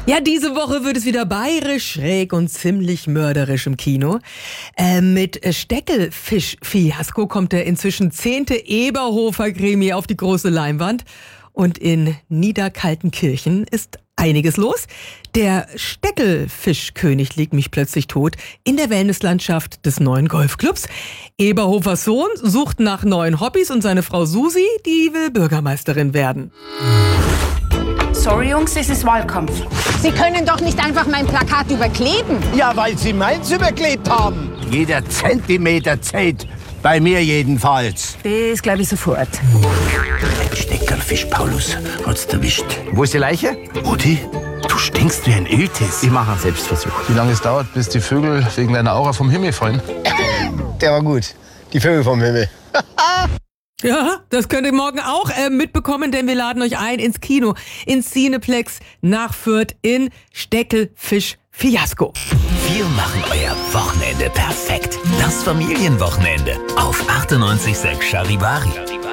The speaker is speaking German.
Ja, diese Woche wird es wieder bayerisch, schräg und ziemlich mörderisch im Kino. Mit Steckelfisch-Fiasko kommt der inzwischen 10. Eberhofer-Krimi auf die große Leinwand. Und in Niederkaltenkirchen ist einiges los. Der Steckelfischkönig liegt mich plötzlich tot in der Wellnesslandschaft des neuen Golfclubs. Eberhofers Sohn sucht nach neuen Hobbys und seine Frau Susi, die will Bürgermeisterin werden. Sorry, Jungs, es ist Wahlkampf. Sie können doch nicht einfach mein Plakat überkleben. Ja, weil Sie meins überklebt haben. Jeder Zentimeter zählt. Bei mir jedenfalls. Das glaube ich sofort. Steckerfisch, Paulus, hat's erwischt. Wo ist die Leiche? Mutti, du stinkst wie ein Iltis. Ich mache einen Selbstversuch. Wie lange es dauert, bis die Vögel wegen deiner Aura vom Himmel fallen? Der war gut. Die Vögel vom Himmel. Ja, das könnt ihr morgen auch mitbekommen, denn wir laden euch ein ins Kino, ins Cineplex nach Fürth in Steckelfisch-Fiasko. Wir machen euer Wochenende perfekt. Das Familienwochenende auf 98,6 Charivari.